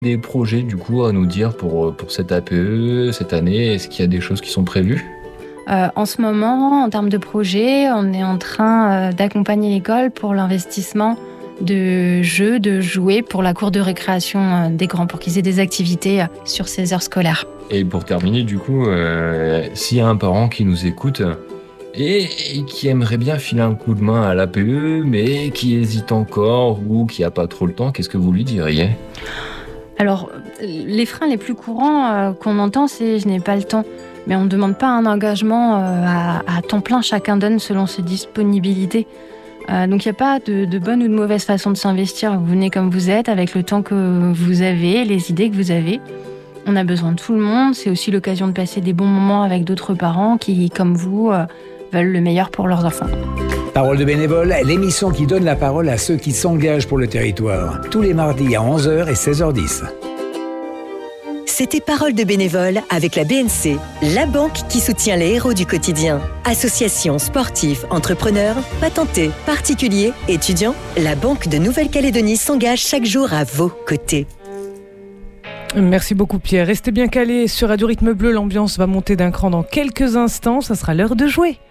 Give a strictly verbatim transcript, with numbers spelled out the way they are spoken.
Des projets du coup à nous dire pour, pour cette A P E, cette année? Est-ce qu'il y a des choses qui sont prévues? Euh, en ce moment, en termes de projet, on est en train euh, d'accompagner l'école pour l'investissement de jeux, de jouets pour la cour de récréation euh, des grands, pour qu'ils aient des activités euh, sur ces heures scolaires. Et pour terminer du coup, euh, s'il y a un parent qui nous écoute et, et qui aimerait bien filer un coup de main à l'A P E, mais qui hésite encore ou qui n'a pas trop le temps, qu'est-ce que vous lui diriez? Alors, les freins les plus courants euh, qu'on entend, c'est « je n'ai pas le temps ». Mais on ne demande pas un engagement euh, à, à temps plein, chacun donne selon ses disponibilités. Euh, donc il n'y a pas de, de bonne ou de mauvaise façon de s'investir. Vous venez comme vous êtes, avec le temps que vous avez, les idées que vous avez. On a besoin de tout le monde. C'est aussi l'occasion de passer des bons moments avec d'autres parents qui, comme vous, euh, veulent le meilleur pour leurs enfants. Parole de bénévole, l'émission qui donne la parole à ceux qui s'engagent pour le territoire. Tous les mardis à onze heures et seize heures dix. C'était Parole de bénévole avec la B N C, la banque qui soutient les héros du quotidien. Associations, sportifs, entrepreneurs, patentés, particuliers, étudiants, la Banque de Nouvelle-Calédonie s'engage chaque jour à vos côtés. Merci beaucoup Pierre. Restez bien calés sur Radio Rythme Bleu, l'ambiance va monter d'un cran dans quelques instants, ça sera l'heure de jouer.